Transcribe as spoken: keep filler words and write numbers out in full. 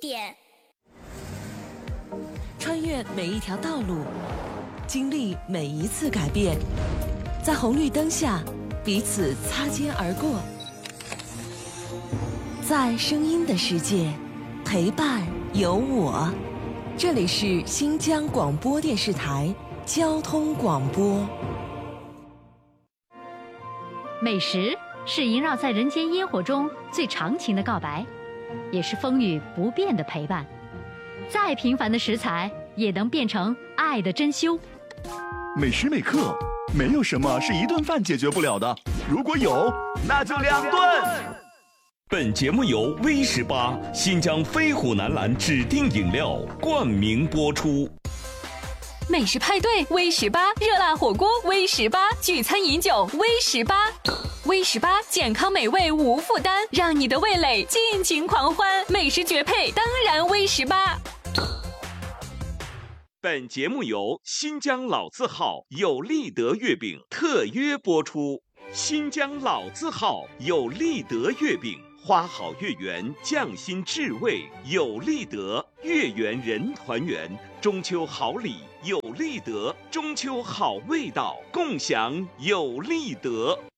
点。 穿越每一条道路，经历每一次改变，在红绿灯下彼此擦肩而过，在声音的世界陪伴有我。这里是新疆广播电视台交通广播。 美食是萦绕在人间烟火中最长情的告白，也是风雨不变的陪伴。再平凡的食材也能变成爱的珍馐。 每时每刻，没有什么是一顿饭解决不了的，如果有，那就两顿。 本节目由 V 十八新疆飞虎男篮指定饮料冠名播出。 美食派对 V 十八，热辣火锅 V 十八，聚餐饮酒 V 十八。V 十八健康美味无负担，让你的味蕾尽情狂欢。美食绝配，当然 V 十八。 本节目由新疆老字号有利德月饼特约播出。新疆老字号有利德月饼，花好月圆，匠心至味，有利德，月圆人团圆，中秋好礼有利德，中秋好味道，共享有利德。